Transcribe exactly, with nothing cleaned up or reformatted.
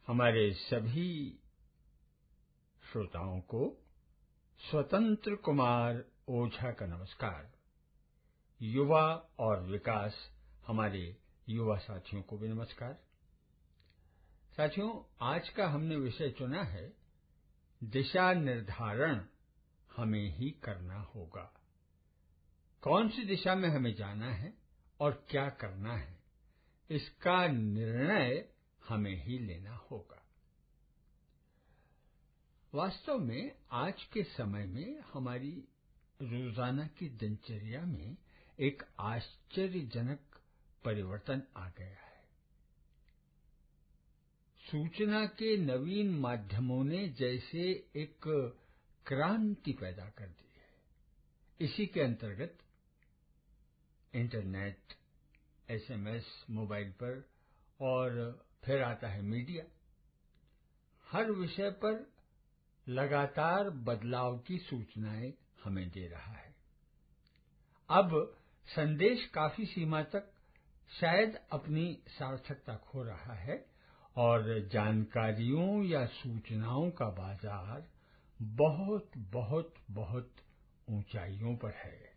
हमारे सभी श्रोताओं को स्वतंत्र कुमार ओझा का नमस्कार। युवा और विकास हमारे युवा साथियों को भी नमस्कार। साथियों, आज का हमने विषय चुना है दिशा निर्धारण हमें ही करना होगा। कौन सी दिशा में हमें जाना है और क्या करना है, इसका निर्णय हमें ही लेना होगा। वास्तव में आज के समय में हमारी रोजाना की दिनचर्या में एक आश्चर्यजनक परिवर्तन आ गया है। सूचना के नवीन माध्यमों ने जैसे एक क्रांति पैदा कर दी है। इसी के अंतर्गत इंटरनेट, एसएमएस मोबाइल पर और फिर आता है मीडिया, हर विषय पर लगातार बदलाव की सूचनाएं हमें दे रहा है। अब संदेश काफी सीमा तक शायद अपनी सार्थकता खो रहा है और जानकारियों या सूचनाओं का बाजार बहुत बहुत बहुत ऊंचाइयों पर है।